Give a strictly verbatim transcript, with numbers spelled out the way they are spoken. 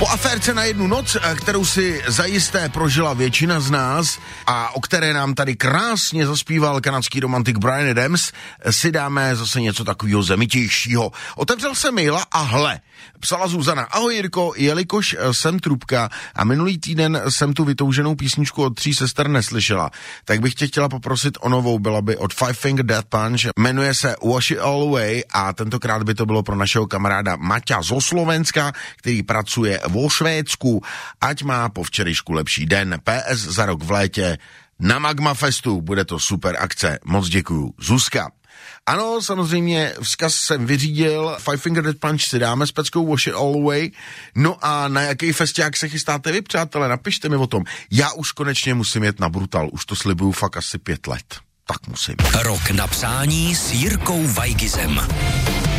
Po aférce na jednu noc, kterou si zajisté prožila většina z nás a o které nám tady krásně zaspíval kanadský romantik Bryan Adams, si dáme zase něco takového zemitějšího. Otevřel jsem maila a hle, psala Zuzana: ahoj Jirko, jelikož jsem trubka a minulý týden jsem tu vytouženou písničku od Tří sester neslyšela, tak bych tě chtěla poprosit o novou, byla by od Five Finger Death Punch, jmenuje se Wash It All Away a tentokrát by to bylo pro našeho kamaráda Maťa zo Slovenska, který pracuje vo Švédsku, ať má po včerejšku lepší den. P S za rok v létě na Magma Festu, bude to super akce. Moc děkuju. Zuzka. Ano, samozřejmě vzkaz jsem vyřídil, Five Finger Death Punch si dáme s peckou Wash It All Away. No a na jaký festiák se chystáte vy, přátelé, napište mi o tom. Já už konečně musím jet na Brutal, už to slibuju fakt asi pět let. Tak musím. Rok na přání s Jirkou Weigizem.